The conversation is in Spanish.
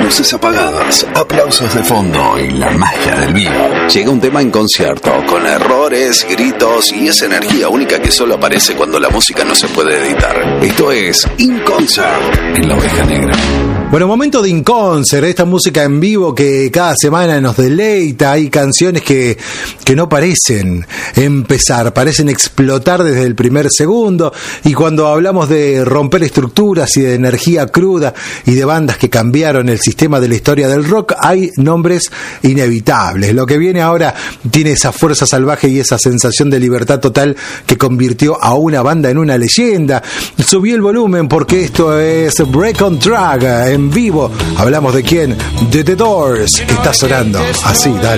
luces apagadas, aplausos de fondo y la magia del vivo. Llega un tema en concierto, con errores, gritos y esa energía única que solo aparece cuando la música no se puede editar. Esto es In Concert en La Oveja Negra. Bueno, momento de In Concert, esta música en vivo que cada semana nos deleita. Hay canciones que no parecen empezar, parecen explotar desde el primer segundo. Y cuando hablamos de romper estructuras y de energía cruda y de bandas que cambiaron el sistema de la historia del rock, hay nombres inevitables. Lo que viene ahora tiene esa fuerza salvaje y esa sensación de libertad total que convirtió a una banda en una leyenda. Subí el volumen porque esto es Break on Track en vivo. Hablamos de quién, de The Doors. Está sonando así, dale.